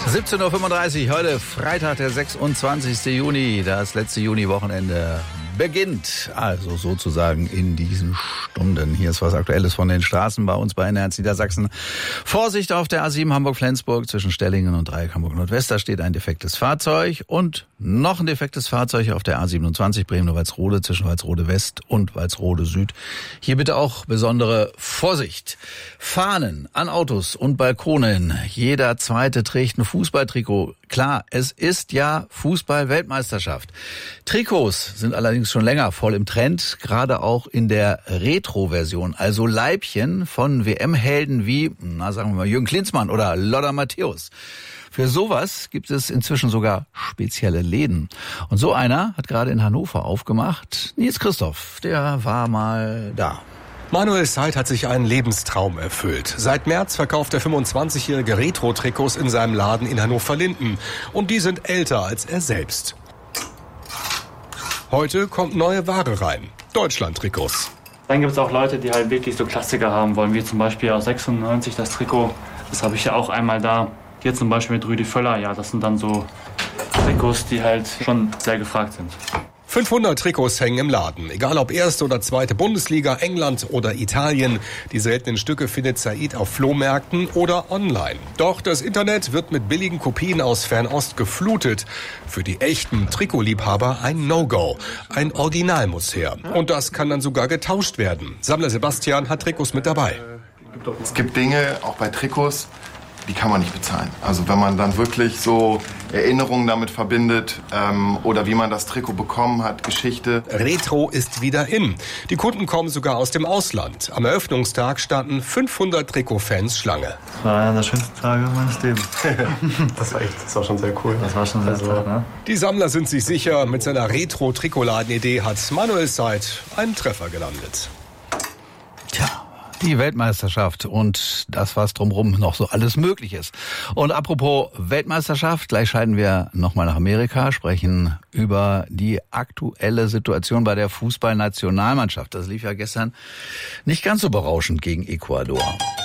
17.35 Uhr, heute Freitag, der 26. Juni, das letzte Juni-Wochenende beginnt. Also sozusagen in diesen Stunden. Hier ist was Aktuelles von den Straßen bei uns bei NRZ Niedersachsen. Vorsicht auf der A7 Hamburg-Flensburg zwischen Stellingen und Dreieck Hamburg-Nordwest. Da steht ein defektes Fahrzeug und noch ein defektes Fahrzeug auf der A27 Bremen-Walsrode zwischen Walsrode West und Walsrode Süd. Hier bitte auch besondere Vorsicht. Fahnen an Autos und Balkonen. Jeder Zweite trägt ein Fußballtrikot. Klar, es ist ja Fußball-Weltmeisterschaft. Trikots sind allerdings schon länger voll im Trend, gerade auch in der Retro-Version. Also Leibchen von WM-Helden wie, sagen wir mal, Jürgen Klinsmann oder Lothar Matthäus. Für sowas gibt es inzwischen sogar spezielle Läden. Und so einer hat gerade in Hannover aufgemacht. Nils Christoph, der war mal da. Manuel Seid hat sich einen Lebenstraum erfüllt. Seit März verkauft der 25-jährige Retro-Trikots in seinem Laden in Hannover-Linden. Und die sind älter als er selbst. Heute kommt neue Ware rein. Deutschland-Trikots. Dann gibt es auch Leute, die halt wirklich so Klassiker haben wollen, wie zum Beispiel aus 96 das Trikot. Das habe ich ja auch einmal da. Hier zum Beispiel mit Rüdi Völler. Ja, das sind dann so Trikots, die halt schon sehr gefragt sind. 500 Trikots hängen im Laden. Egal ob erste oder zweite Bundesliga, England oder Italien. Die seltenen Stücke findet Said auf Flohmärkten oder online. Doch das Internet wird mit billigen Kopien aus Fernost geflutet. Für die echten Trikotliebhaber ein No-Go. Ein Original muss her. Und das kann dann sogar getauscht werden. Sammler Sebastian hat Trikots mit dabei. Es gibt Dinge, auch bei Trikots, die kann man nicht bezahlen. Also wenn man dann wirklich so Erinnerungen damit verbindet oder wie man das Trikot bekommen hat, Geschichte. Retro ist wieder in. Die Kunden kommen sogar aus dem Ausland. Am Eröffnungstag standen 500 Trikot-Fans Schlange. Das war einer der schönsten Tage meines Lebens. Das war schon sehr cool. Das war schon sehr toll, ne? Die Sammler sind sich sicher, mit seiner Retro-Trikotladen-Idee hat Manuel Seid einen Treffer gelandet. Tja. Die Weltmeisterschaft und das, was drumherum noch so alles möglich ist. Und apropos Weltmeisterschaft, gleich scheiden wir nochmal nach Amerika, sprechen über die aktuelle Situation bei der Fußballnationalmannschaft. Das lief ja gestern nicht ganz so berauschend gegen Ecuador.